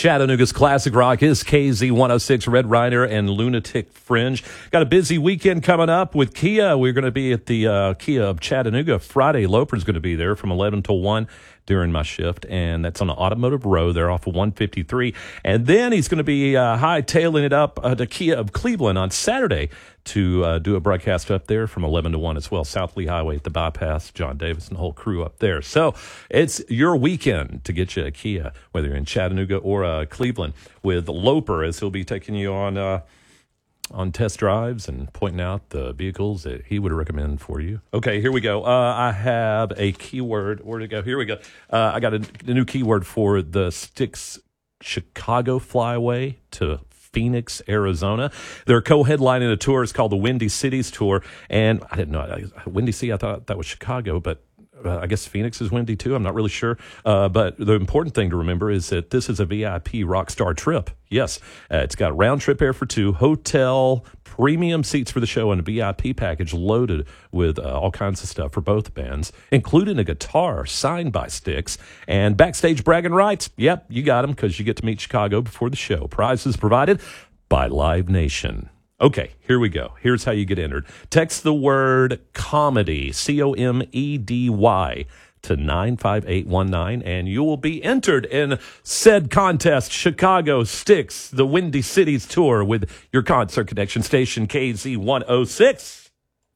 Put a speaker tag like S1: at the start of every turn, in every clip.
S1: Chattanooga's classic rock is KZ106, Red Rider, and Lunatic Fringe. Got a busy weekend coming up with Kia. We're going to be at the Kia of Chattanooga Friday. Loper's going to be there from 11 till 1 during my shift, and that's on the Automotive Row. They're off of 153. And then he's going to be hightailing it up to Kia of Cleveland on Saturday to do a broadcast up there from 11 to 1 as well. South Lee Highway at the bypass, John Davis and the whole crew up there. So it's your weekend to get you a Kia, whether you're in Chattanooga or Cleveland, with Loper, as he'll be taking you on test drives and pointing out the vehicles that he would recommend for you. Okay, here we go. I have a keyword. Where to go? Here we go. I got a new keyword for the Styx Chicago Flyaway to Phoenix, Arizona. They're co-headlining a tour. It's called the Windy Cities Tour. And I didn't know. Windy City, I thought that was Chicago, but I guess Phoenix is windy too. I'm not really sure. But the important thing to remember is that this is a VIP Rockstar trip. Yes, it's got round trip air for two, hotel, premium seats for the show, and a VIP package loaded with all kinds of stuff for both bands, including a guitar signed by Styx and backstage bragging rights. Yep, you got them because you get to meet Chicago before the show. Prizes provided by Live Nation. Okay, here we go. Here's how you get entered. Text the word comedy, COMEDY, to 95819, and you will be entered in said contest, Chicago Styx, the Windy Cities Tour, with your concert connection station, KZ106.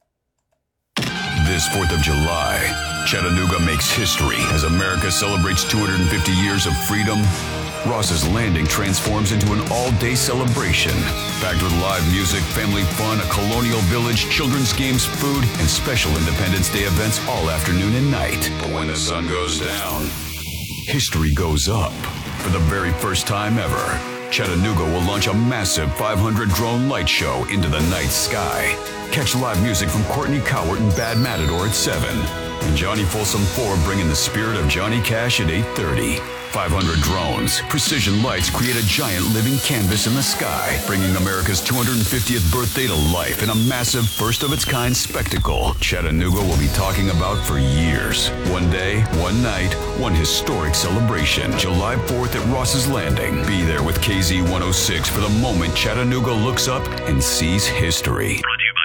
S2: This 4th of July, Chattanooga makes history as America celebrates 250 years of freedom. Ross's Landing transforms into an all-day celebration, packed with live music, family fun, a colonial village, children's games, food, and special Independence Day events all afternoon and night. But when the sun goes down, history goes up. For the very first time ever, Chattanooga will launch a massive 500-drone light show into the night sky. Catch live music from Courtney Cowart and Bad Matador at 7. And Johnny Folsom 4 bringing the spirit of Johnny Cash at 8:30. 500 drones, precision lights create a giant living canvas in the sky, bringing America's 250th birthday to life in a massive, first-of-its-kind spectacle Chattanooga will be talking about for years. One day, one night, one historic celebration. July 4th at Ross's Landing. Be there with KZ106 for the moment Chattanooga looks up and sees history.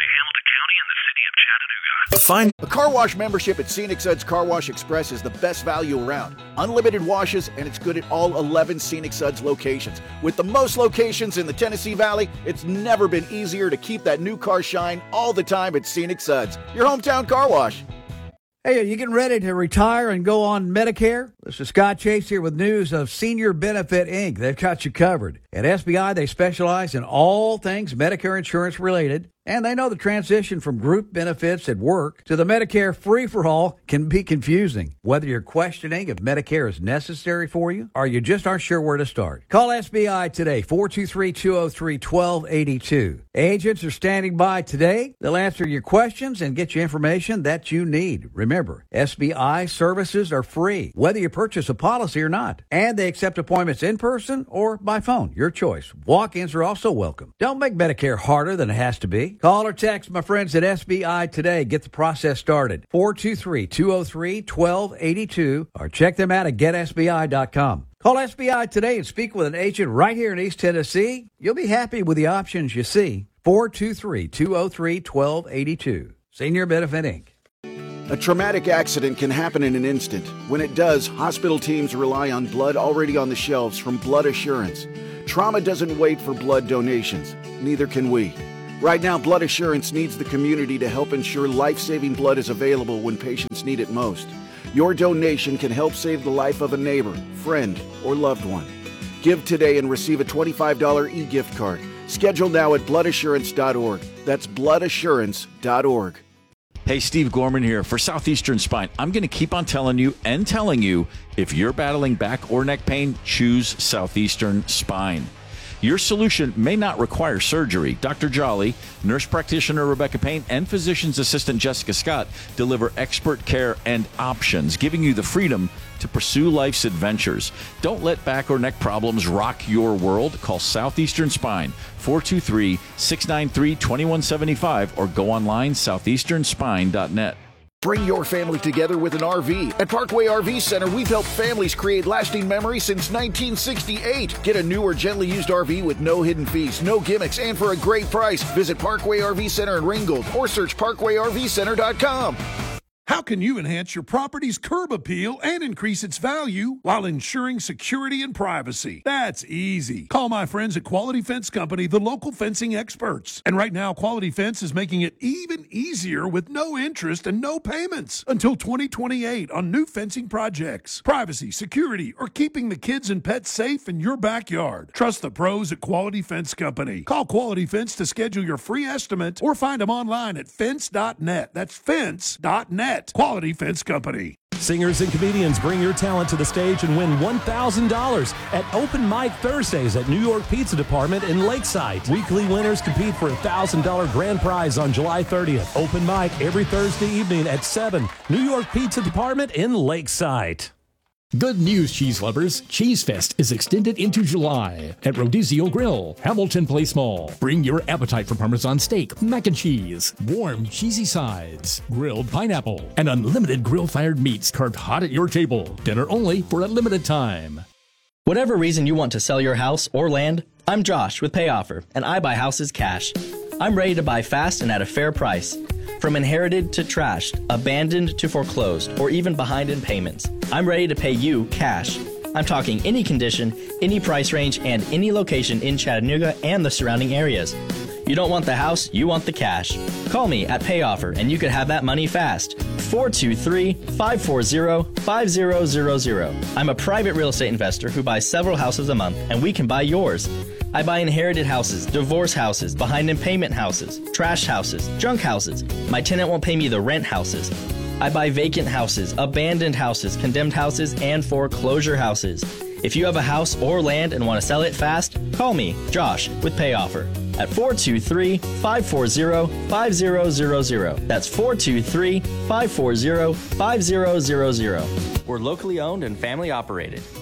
S3: A car wash membership at Scenic Suds Car Wash Express is the best value around. Unlimited washes, and it's good at all 11 Scenic Suds locations. With the most locations in the Tennessee Valley, it's never been easier to keep that new car shine all the time at Scenic Suds, your hometown car wash.
S4: Hey, are you getting ready to retire and go on Medicare? This is Scott Chase here with news of Senior Benefit, Inc. They've got you covered. At SBI, they specialize in all things Medicare insurance related, and they know the transition from group benefits at work to the Medicare free-for-all can be confusing. Whether you're questioning if Medicare is necessary for you or you just aren't sure where to start, call SBI today, 423-203-1282. Agents are standing by today. They'll answer your questions and get you information that you need. Remember, SBI services are free, whether you purchase a policy or not, and they accept appointments in person or by phone. Your choice. Walk-ins are also welcome. Don't make Medicare harder than it has to be. Call or text my friends at SBI today. Get the process started. 423-203-1282 or check them out at getsbi.com. Call SBI today and speak with an agent right here in East Tennessee. You'll be happy with the options you see. 423-203-1282. Senior Benefit, Inc.
S3: A traumatic accident can happen in an instant. When it does, hospital teams rely on blood already on the shelves from Blood Assurance. Trauma doesn't wait for blood donations. Neither can we. Right now, Blood Assurance needs the community to help ensure life-saving blood is available when patients need it most. Your donation can help save the life of a neighbor, friend, or loved one. Give today and receive a $25 e-gift card. Schedule now at bloodassurance.org. That's bloodassurance.org.
S5: Hey, Steve Gorman here for Southeastern Spine. I'm going to keep on telling you, if you're battling back or neck pain, choose Southeastern Spine. Your solution may not require surgery. Dr. Jolly, nurse practitioner Rebecca Payne, and physician's assistant Jessica Scott deliver expert care and options, giving you the freedom to pursue life's adventures. Don't let back or neck problems rock your world. Call Southeastern Spine, 423-693-2175, or go online, southeasternspine.net.
S3: Bring your family together with an RV. At Parkway RV Center, we've helped families create lasting memories since 1968. Get a new or gently used RV with no hidden fees, no gimmicks, and for a great price. Visit Parkway RV Center in Ringgold or search parkwayrvcenter.com.
S6: How can you enhance your property's curb appeal and increase its value while ensuring security and privacy? That's easy. Call my friends at Quality Fence Company, the local fencing experts. And right now, Quality Fence is making it even easier with no interest and no payments until 2028 on new fencing projects. Privacy, security, or keeping the kids and pets safe in your backyard. Trust the pros at Quality Fence Company. Call Quality Fence to schedule your free estimate or find them online at fence.net. That's fence.net. Quality Fence Company.
S1: Singers and comedians, bring your talent to the stage and win $1,000 at Open Mic Thursdays at New York Pizza Department in Lakeside. Weekly winners compete for a $1,000 grand prize on July 30th. Open mic every Thursday evening at 7. New York Pizza Department in Lakeside.
S7: Good news, cheese lovers. Cheese Fest is extended into July at Rodizio Grill, Hamilton Place Mall. Bring your appetite for Parmesan steak, mac and cheese, warm cheesy sides, grilled pineapple, and unlimited grill-fired meats carved hot at your table. Dinner only for a limited time.
S8: Whatever reason you want to sell your house or land, I'm Josh with PayOffer, and I buy houses cash. I'm ready to buy fast and at a fair price. From inherited to trashed, abandoned to foreclosed, or even behind in payments, I'm ready to pay you cash. I'm talking any condition, any price range, and any location in Chattanooga and the surrounding areas. You don't want the house, you want the cash. Call me at PayOffer and you could have that money fast. 423-540-5000. I'm a private real estate investor who buys several houses a month, and we can buy yours. I buy inherited houses, divorce houses, behind in payment houses, trash houses, junk houses. My tenant won't pay me the rent houses. I buy vacant houses, abandoned houses, condemned houses, and foreclosure houses. If you have a house or land and want to sell it fast, call me, Josh, with PayOffer at 423-540-5000. That's 423-540-5000. We're locally owned and family operated.